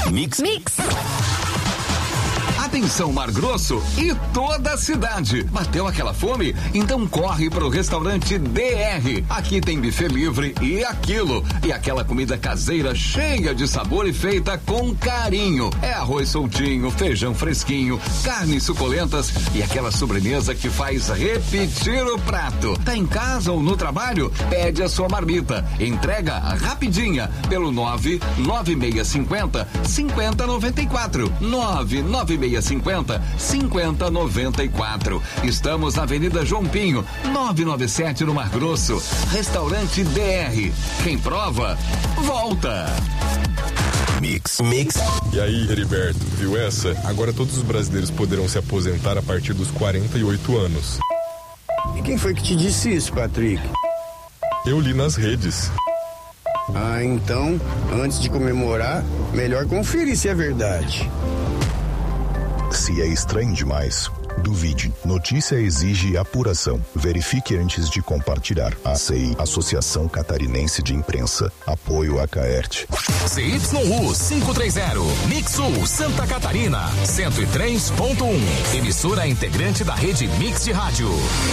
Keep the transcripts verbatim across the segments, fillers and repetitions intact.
Mix. Mix. Atenção, Mar Grosso e toda a cidade. Bateu aquela fome? Então corre para o restaurante D R. Aqui tem buffet livre e aquilo. E aquela comida caseira cheia de sabor e feita com carinho. É arroz soltinho, feijão fresquinho, carnes suculentas e aquela sobremesa que faz repetir o prato. Tá em casa ou no trabalho? Pede a sua marmita. Entrega rapidinha pelo nove nove seis cinco zero cinco zero nove quatro. nove nove seis cinquenta, cinquenta noventa e quatro. Estamos na Avenida João Pinho, novecentos e noventa e sete no Mar Grosso. Restaurante D R. Quem prova, volta. Mix. Mix. E aí, Heriberto, viu essa? Agora todos os brasileiros poderão se aposentar a partir dos quarenta e oito anos. E quem foi que te disse isso, Patrick? Eu li nas redes. Ah, então, antes de comemorar, melhor conferir se é verdade. Se é estranho demais, duvide. Notícia exige apuração. Verifique antes de compartilhar. A C I, Associação Catarinense de Imprensa. Apoio a Caerte. C Y U quinhentos e trinta, Mix Sul, Santa Catarina, cento e três ponto um. Emissora integrante da rede Mix de Rádio.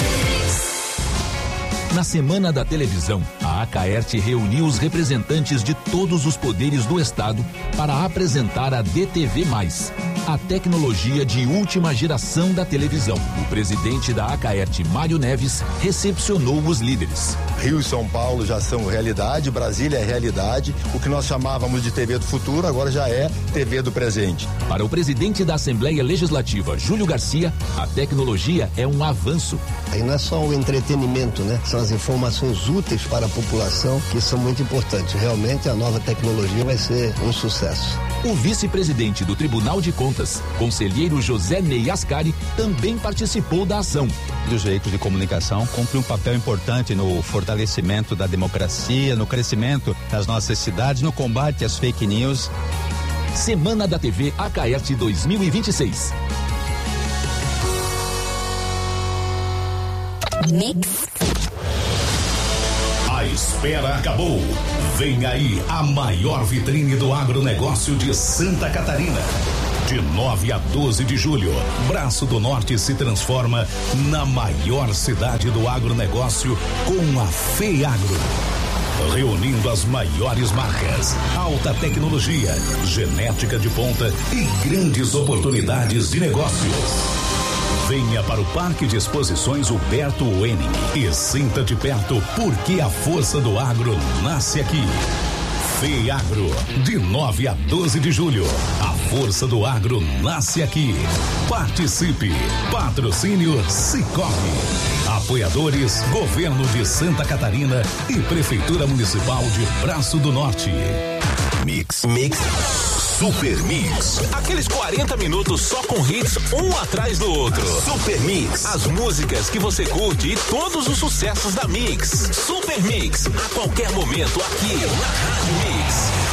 Na Semana da Televisão, a Acaerte reuniu os representantes de todos os poderes do Estado para apresentar a D T V mais, a tecnologia de última geração da televisão. O presidente da Acaerte, Mário Neves, recepcionou os líderes. Rio e São Paulo já são realidade, Brasília é realidade. O que nós chamávamos de T V do futuro agora já é T V do presente. Para o presidente da Assembleia Legislativa, Júlio Garcia, a tecnologia é um avanço. Aí não é só o entretenimento, né? São as informações úteis para a população que são muito importantes. Realmente a nova tecnologia vai ser um sucesso. O vice-presidente do Tribunal de Contas, conselheiro José Ney Ascari, também participou da ação. Os veículos de comunicação cumprem um papel importante no fortalecimento da democracia, no crescimento das nossas cidades, no combate às fake news. Semana da T V Acaerte dois mil e vinte e seis. Mix. A espera acabou. Vem aí a maior vitrine do agronegócio de Santa Catarina. De nove a doze de julho, Braço do Norte se transforma na maior cidade do agronegócio com a FEAGRO. Reunindo as maiores marcas, alta tecnologia, genética de ponta e grandes oportunidades de negócios. Venha para o Parque de Exposições Huberto Wenning e sinta de perto porque a força do agro nasce aqui. FEAGRO, de nove a doze de julho. A força do agro nasce aqui. Participe. Patrocínio Sicoob. Apoiadores, Governo de Santa Catarina e Prefeitura Municipal de Braço do Norte. Mix. Mix. Super Mix. Aqueles quarenta minutos só com hits, um atrás do outro. Super Mix. As músicas que você curte e todos os sucessos da Mix. Super Mix. A qualquer momento aqui na Rádio Mix.